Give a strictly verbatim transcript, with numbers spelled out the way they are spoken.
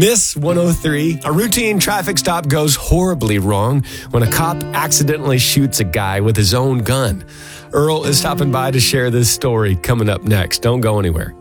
Miss one oh three, a routine traffic stop goes horribly wrong when a cop accidentally shoots a guy with his own gun. Earl is stopping by to share this story coming up next. Don't go anywhere.